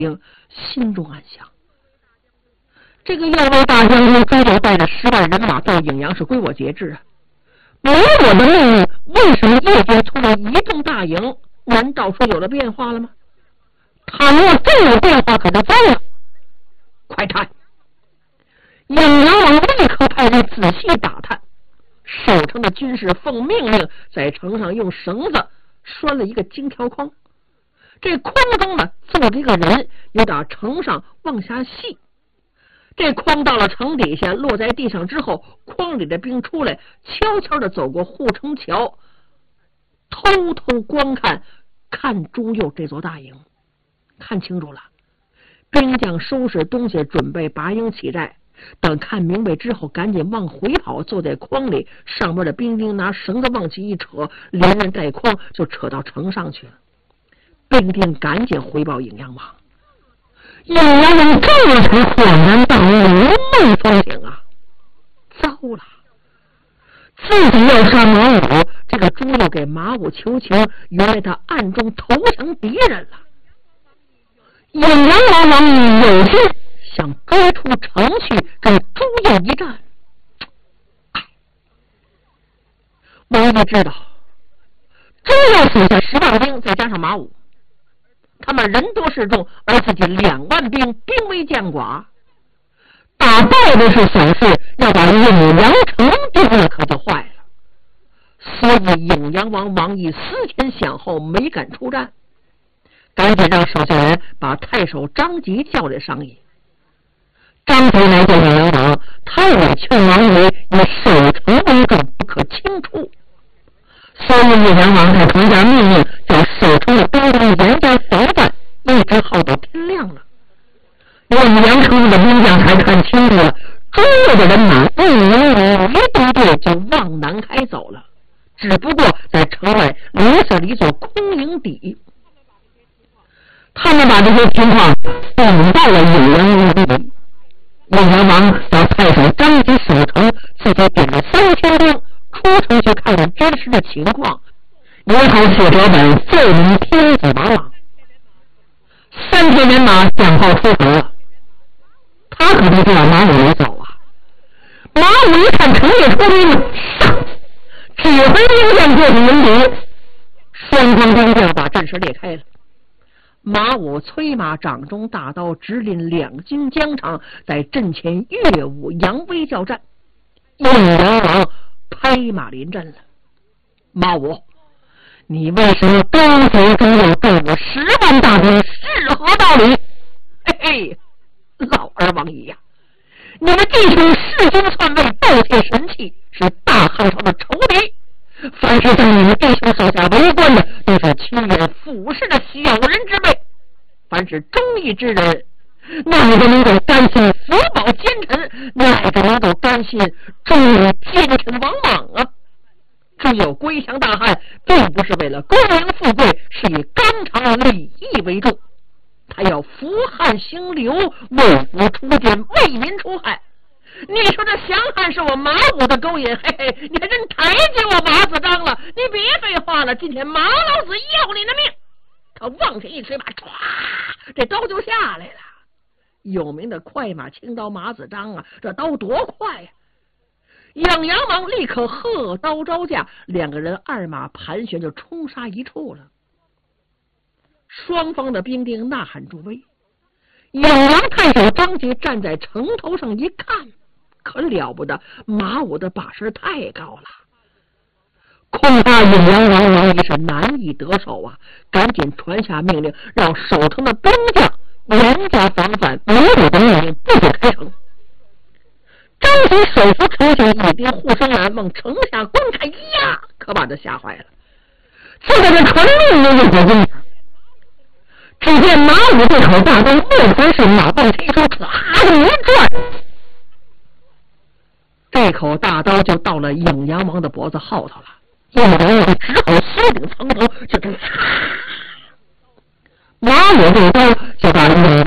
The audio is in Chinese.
心中暗想，这个要为大将军周九带着10万人马到颍阳是归我节制啊，没我的命令，为什么夜间突然一动大营？难道说有了变化了吗？倘若真有变化，可就糟了。快看！颍阳王立刻派人仔细打探，守城的军士奉命令在城上用绳子拴了一个金条框，这框中呢坐着一个人，又打城上往下系。这框到了城底下，落在地上之后，框里的兵出来，悄悄地走过护城桥，偷偷观看朱右这座大营。看清楚了，兵将收拾东西，准备拔营起寨。等看明白之后，赶紧往回跑，坐在筐里，上边的兵丁拿绳子往起一扯，连人带筐就扯到城上去了。兵丁赶紧回报颍阳王，颍阳王这才恍然大悟，如梦方醒啊！糟了，自己要杀马武，这个朱右给马武求情，原来他暗中投降敌人了。颍阳王有心想追出城去跟朱右一战，王毅知道朱右手下10万兵，再加上马武，他们人多势众，而自己2万兵，兵微将寡，打败的是小事，要把颍阳城丢了可就坏了。所以颍阳王王毅思前想后，没敢出战，赶紧让手下人把太守张吉叫来商议。张吉来见颍阳王，他也劝王毅以守城为重，不可轻出。所以颍阳王在城下命令，叫守城的兵丁严加防范，一直耗到天亮了。颍阳城的兵将才看清楚了，朱右的人马一队队就往南开走了，只不过在城外留下了一座空营底。他们把这些情况禀报了颍阳王那里。颍阳王要太守张吉守城，自己点了3000兵出城去看看真实的情况，也好写脚本奏明天子王莽。3千人马响炮出城了，他可不知道马武没走啊。马武一看城里出兵了，上指挥兵将过去迎敌，双方兵将把阵势裂开了。马武催马掌中大刀，直领2军疆场，在阵前乐舞扬威叫战。颍阳王拍马临阵了。马武，你为什么刚才朱右对我10万大军，是何道理？嘿嘿，老儿王爷呀，你们弟兄弑君篡位，盗窃神器，是大汉朝的仇敌。凡是在你们弟兄手下为官的，都是欺人俯视的小人之辈。凡是忠义之人，哪个能够甘心福保奸臣？哪个能够甘心忠于奸臣王莽啊？朱右归降大汉，并不是为了功名富贵，是以纲常礼义为重。他要扶汉兴刘，为国出奸，为民除害。你说这降汉是我马武的勾引，嘿嘿，你还真抬举我马子章了。你别废话了，今天马老子要你的命！他往前一捶马，唰，这刀就下来了。有名的快马青刀马子章啊，这刀多快呀！颍阳王立刻喝刀招架，2个人2马盘旋就冲杀一处了。双方的兵丁呐喊助威。颍阳太守张吉站在城头上一看，可了不得，马武的把式太高了，恐怕颍阳王王也是难以得手啊！赶紧传下命令，让守城的兵将严加防范，没有的命令不准开城。张吉手扶城墙，一钉护生栏往城下观看，呀，可把他吓坏了。就在这传命的一会功夫，只见马武这口大刀莫非是马棒提出，唰的一转，这口大刀就到了颍阳王的脖子后头了。颍阳王只好缩顶藏头，就这马武这刀就把颍